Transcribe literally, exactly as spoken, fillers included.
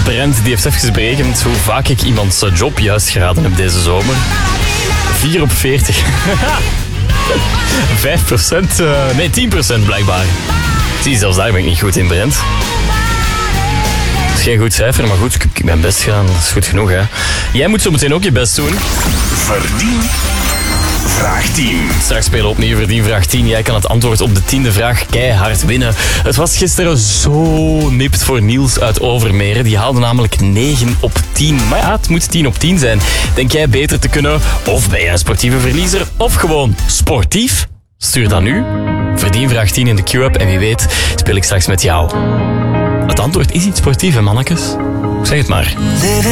Brent die heeft even berekend hoe vaak ik iemands job juist geraden heb deze zomer. vier op veertig. vijf procent, uh, nee tien procent blijkbaar. Zie, zelfs daar ben ik niet goed in, Brent. Dat is geen goed cijfer, maar goed, ik heb mijn best gedaan. Dat is goed genoeg, hè. Jij moet zo meteen ook je best doen. Verdien vraag tien. Straks spelen we opnieuw Verdien vraag tien. Jij kan het antwoord op de tiende vraag keihard winnen. Het was gisteren zo nipt voor Niels uit Overmeren. Die haalde namelijk negen op tien. Maar ja, het moet tien op tien zijn. Denk jij beter te kunnen? Of ben jij een sportieve verliezer? Of gewoon sportief? Stuur dan nu Verdien vraag tien in de Q-app. En wie weet speel ik straks met jou. Het antwoord is iets sportief, hè, mannetjes? Zeg het maar.